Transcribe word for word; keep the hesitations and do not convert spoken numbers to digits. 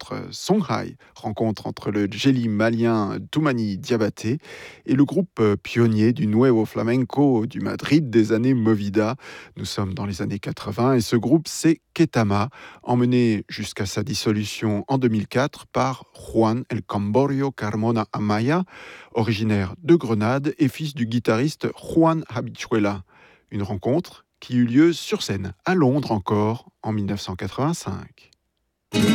rencontre Songhai, rencontre entre le djeli malien Toumani Diabaté et le groupe pionnier du Nuevo Flamenco du Madrid des années Movida. Nous sommes dans les années quatre-vingts et ce groupe, c'est Ketama, emmené jusqu'à sa dissolution en deux mille quatre par Juan El Camborio Carmona Amaya, originaire de Grenade et fils du guitariste Juan Habichuela. Une rencontre qui eut lieu sur scène à Londres encore en mille neuf cent quatre-vingt-cinq.